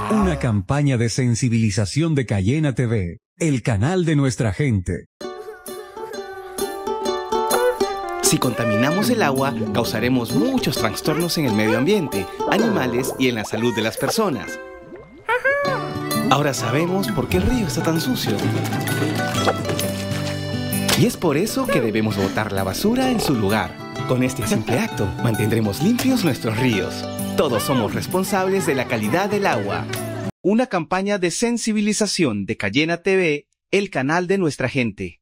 Una campaña de sensibilización de Cayena TV, el canal de nuestra gente. Si contaminamos el agua, causaremos muchos trastornos en el medio ambiente, animales y en la salud de las personas. Ahora sabemos por qué el río está tan sucio. Y es por eso que debemos botar la basura en su lugar. Con este simple acto, mantendremos limpios nuestros ríos. Todos somos responsables de la calidad del agua. Una campaña de sensibilización de Cayena TV, el canal de nuestra gente.